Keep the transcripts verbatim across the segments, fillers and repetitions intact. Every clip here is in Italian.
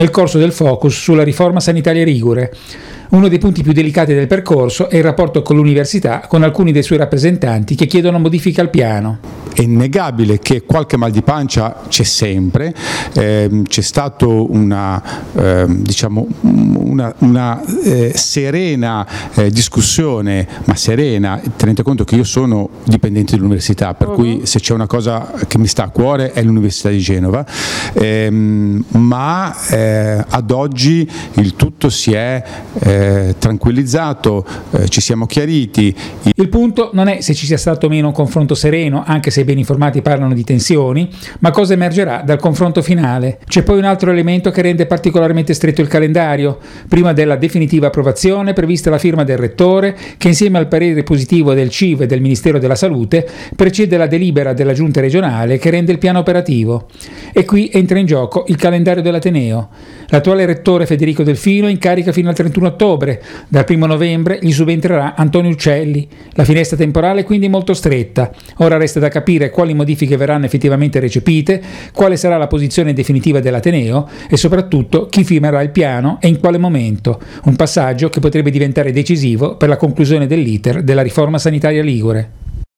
nel corso del focus sulla riforma sanitaria ligure. Uno dei punti più delicati del percorso è il rapporto con l'università, con alcuni dei suoi rappresentanti che chiedono modifiche al piano. È innegabile che qualche mal di pancia c'è sempre, eh, c'è stato una, eh, diciamo, una, una eh, serena eh, discussione, ma serena, tenete conto che io sono dipendente dell'università, per uh-huh. cui se c'è una cosa che mi sta a cuore è l'Università di Genova, ehm, ma eh, ad oggi il tutto si è eh, tranquillizzato, eh, ci siamo chiariti. Il punto non è se ci sia stato o meno un confronto sereno, anche se i ben informati parlano di tensioni, ma cosa emergerà dal confronto finale. C'è poi un altro elemento che rende particolarmente stretto il calendario. Prima della definitiva approvazione, prevista la firma del rettore, che insieme al parere positivo del C I V e del Ministero della Salute precede la delibera della Giunta regionale che rende il piano operativo. E qui entra in gioco il calendario dell'Ateneo. L'attuale rettore Federico Delfino è in carica fino al trentuno ottobre. Dal primo novembre gli subentrerà Antonio Uccelli. La finestra temporale è quindi molto stretta. Ora resta da capire quali modifiche verranno effettivamente recepite, quale sarà la posizione definitiva dell'Ateneo e soprattutto chi firmerà il piano e in quale momento. Un passaggio che potrebbe diventare decisivo per la conclusione dell'iter della riforma sanitaria ligure.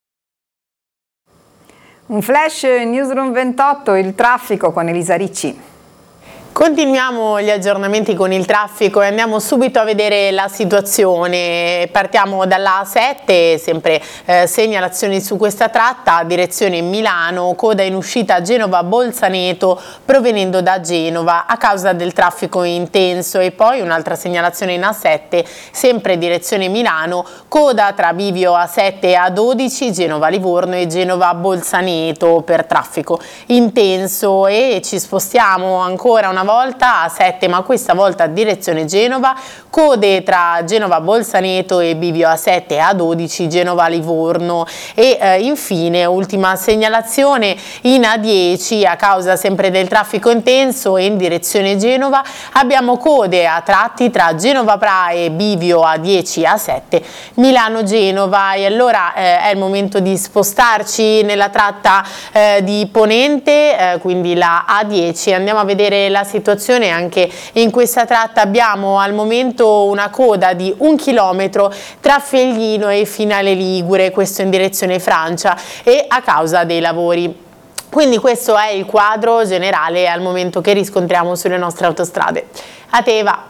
Un flash Newsroom ventotto, il traffico con Elisa Ricci. Continuiamo gli aggiornamenti con il traffico e andiamo subito a vedere la situazione. Partiamo dalla A sette, sempre eh, segnalazioni su questa tratta, direzione Milano, coda in uscita Genova-Bolzaneto provenendo da Genova a causa del traffico intenso, e poi un'altra segnalazione in A sette, sempre direzione Milano, coda tra bivio A sette e A dodici, Genova-Livorno e Genova-Bolzaneto per traffico intenso. E ci spostiamo ancora una volta a sette, ma questa volta direzione Genova, code tra Genova Bolzaneto e bivio A sette e A dodici Genova Livorno. E eh, infine ultima segnalazione in A dieci, a causa sempre del traffico intenso e in direzione Genova abbiamo code a tratti tra Genova Prae e bivio A dieci A sette Milano Genova. E allora eh, è il momento di spostarci nella tratta eh, di Ponente, eh, quindi la A dieci. Andiamo a vedere la situazione. Anche in questa tratta abbiamo al momento una coda di un chilometro tra Feglino e Finale Ligure, questo in direzione Francia, e a causa dei lavori. Quindi questo è il quadro generale al momento che riscontriamo sulle nostre autostrade. A te, Eva.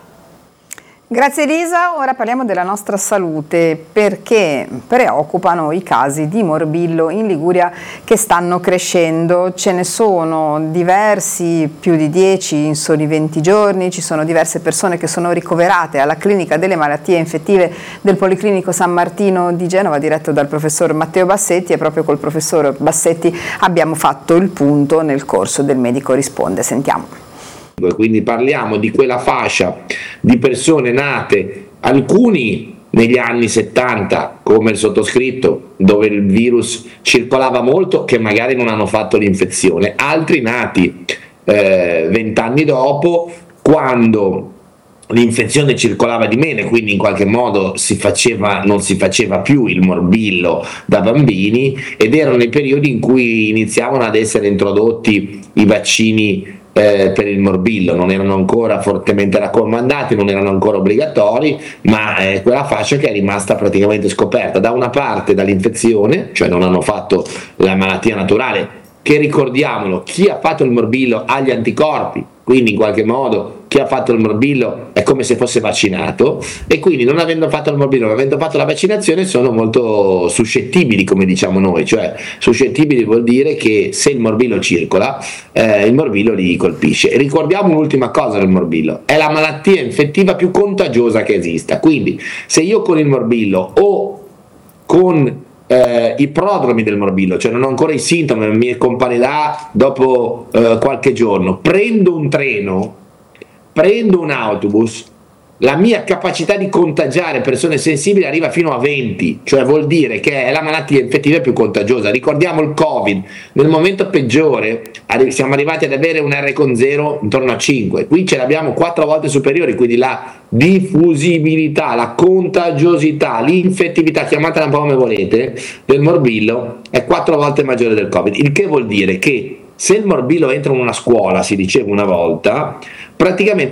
Grazie Elisa, ora parliamo della nostra salute, perché preoccupano i casi di morbillo in Liguria che stanno crescendo. Ce ne sono diversi, più di dieci in soli venti giorni, ci sono diverse persone che sono ricoverate alla clinica delle malattie infettive del Policlinico San Martino di Genova, diretto dal professor Matteo Bassetti, e proprio col professor Bassetti abbiamo fatto il punto nel corso del Medico Risponde. Sentiamo. Quindi parliamo di quella fascia di persone nate, alcuni negli anni settanta come il sottoscritto, dove il virus circolava molto, che magari non hanno fatto l'infezione, altri nati vent'anni eh, dopo, quando l'infezione circolava di meno e quindi in qualche modo si faceva, non si faceva più il morbillo da bambini, ed erano i periodi in cui iniziavano ad essere introdotti i vaccini Eh, per il morbillo. Non erano ancora fortemente raccomandati, non erano ancora obbligatori, ma è eh, quella fascia che è rimasta praticamente scoperta, da una parte dall'infezione, cioè non hanno fatto la malattia naturale, che ricordiamolo, chi ha fatto il morbillo ha gli anticorpi, quindi in qualche modo chi ha fatto il morbillo è come se fosse vaccinato, e quindi non avendo fatto il morbillo, non avendo fatto la vaccinazione, sono molto suscettibili, come diciamo noi. Cioè suscettibili vuol dire che se il morbillo circola, eh, il morbillo li colpisce. E ricordiamo un'ultima cosa del morbillo: è la malattia infettiva più contagiosa che esista, quindi se io con il morbillo o con Eh, i prodromi del morbillo, cioè non ho ancora i sintomi, mi comparirà dopo eh, qualche giorno, prendo un treno, prendo un autobus, la mia capacità di contagiare persone sensibili arriva fino a venti, cioè vuol dire che è la malattia infettiva più contagiosa. Ricordiamo il Covid, nel momento peggiore siamo arrivati ad avere un R con zero intorno a cinque, qui ce l'abbiamo quattro volte superiori, quindi la diffusibilità, la contagiosità, l'infettività, chiamatela un po' come volete, del morbillo è quattro volte maggiore del Covid, il che vuol dire che se il morbillo entra in una scuola, si diceva una volta, praticamente